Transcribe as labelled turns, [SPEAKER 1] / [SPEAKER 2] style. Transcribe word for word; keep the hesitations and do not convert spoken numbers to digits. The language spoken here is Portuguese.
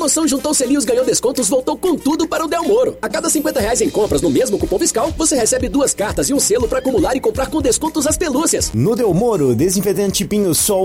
[SPEAKER 1] promoção Juntou Selinhos Ganhou Descontos voltou com tudo para o Del Moro. A cada cinquenta reais em compras no mesmo cupom fiscal, você recebe duas cartas e um selo para acumular e comprar com descontos as pelúcias.
[SPEAKER 2] No Del Moro, desinfetante Pinho Sol